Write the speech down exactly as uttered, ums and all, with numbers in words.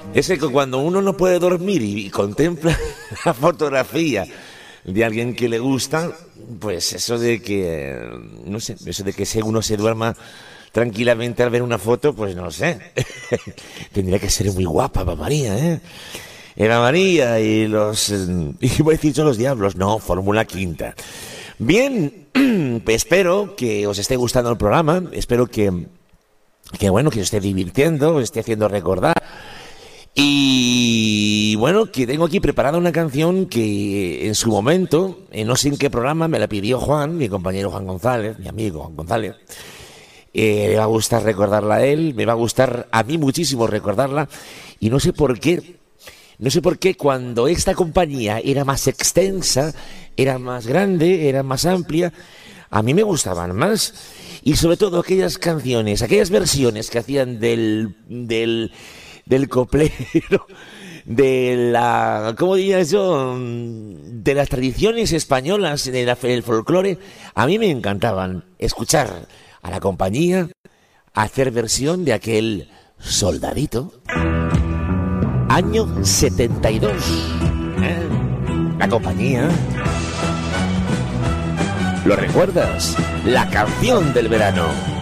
Ese que cuando uno no puede dormir y, y contempla la fotografía de alguien que le gusta, pues eso de que, no sé, eso de que uno se duerma tranquilamente al ver una foto, pues no sé. Tendría que ser muy guapa, Eva María, ¿eh? Eva María y los... Y voy a decir yo los diablos, no, Fórmula Quinta. Bien, espero que os esté gustando el programa, espero que, que bueno, que os esté divirtiendo, os esté haciendo recordar. Y bueno, que tengo aquí preparada una canción que en su momento, en no sé en qué programa, me la pidió Juan, mi compañero Juan González, mi amigo Juan González. Eh, me va a gustar recordarla a él, me va a gustar a mí muchísimo recordarla, y no sé por qué, no sé por qué cuando esta compañía era más extensa, era más grande, era más amplia, a mí me gustaban más. Y sobre todo aquellas canciones, aquellas versiones que hacían del... del del coplero, de la, ¿cómo diría yo? De las tradiciones españolas, del folclore, a mí me encantaban escuchar a la compañía hacer versión de aquel Soldadito, año setenta y dos, ¿eh? La compañía, ¿lo recuerdas? La canción del verano.